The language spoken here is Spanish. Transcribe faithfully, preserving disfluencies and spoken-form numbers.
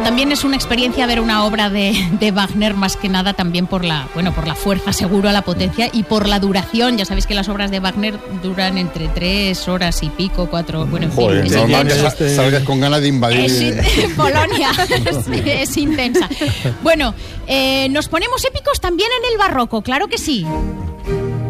Bueno, también es una experiencia ver una obra de, de Wagner, más que nada también por la, bueno, por la fuerza, seguro, la potencia y por la duración. Ya sabéis que las obras de Wagner duran entre tres horas y pico, cuatro, bueno, en Joder, fin. normal que este... salgas con ganas de invadir. Es, Polonia, es, es intensa. Bueno, eh, nos ponemos épicos también en el barroco, claro que sí.